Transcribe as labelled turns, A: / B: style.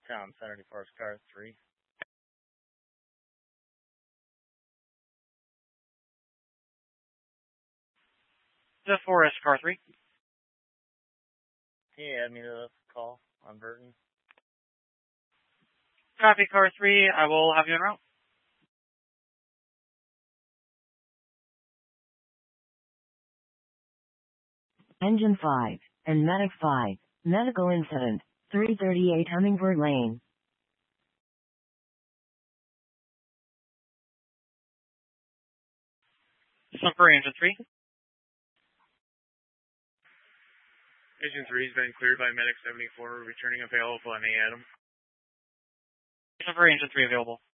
A: Town Center Forest Car 3.
B: The Forest Car 3.
A: Can you add me to the call on Burton?
B: Copy, Car 3. I will have you en route.
C: Engine 5 and Medic 5. Medical incident. 338 Hummingbird Lane.
B: Sunbury Engine 3.
D: Engine 3 has been cleared by Medic 74, returning available on A Adam.
B: Sunbury Engine 3 available.